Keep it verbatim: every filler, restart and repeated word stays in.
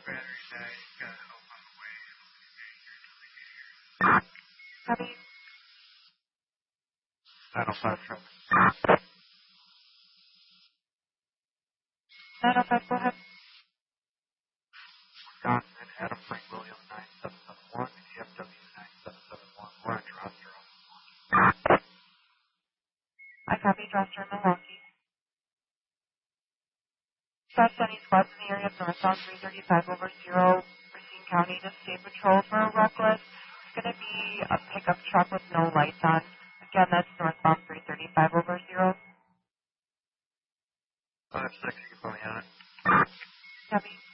Copy. nine oh five from nine oh five, go ahead. Wisconsin, Adam Frank William nine seven seven one, C F W nine seven seven one, we're on Dresser. I copy Dresser, Milwaukee. Stop sending squads in the area of northbound three thirty-five over zero, Racine County to State Patrol for a reckless. It's going to be a pickup truck with no lights on. Again, that's northbound three thirty-five over zero. five six, you can put me on it. Copy.